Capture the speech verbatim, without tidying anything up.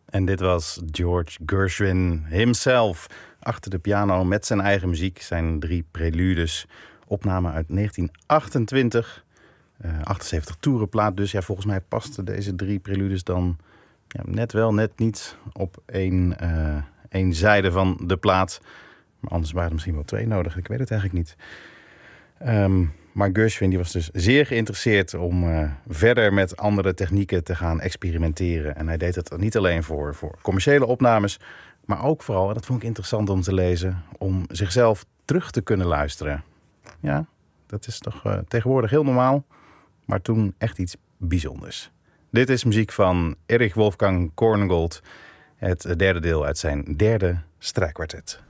En dit was George Gershwin himself. Achter de piano met zijn eigen muziek. Zijn drie preludes. Opname uit negentien achtentwintig. Uh, achtenzeventig toerenplaat. Dus ja, volgens mij pasten deze drie preludes dan ja, net wel, net niet op één, uh, één zijde van de plaat. Maar anders waren er misschien wel twee nodig. Ik weet het eigenlijk niet. Um, maar Gershwin die was dus zeer geïnteresseerd om uh, verder met andere technieken te gaan experimenteren. En hij deed het niet alleen voor, voor commerciële opnames, maar ook vooral, en dat vond ik interessant om te lezen, om zichzelf terug te kunnen luisteren. Ja, dat is toch uh, tegenwoordig heel normaal, maar toen echt iets bijzonders. Dit is muziek van Erich Wolfgang Korngold, het derde deel uit zijn derde strijkkwartet.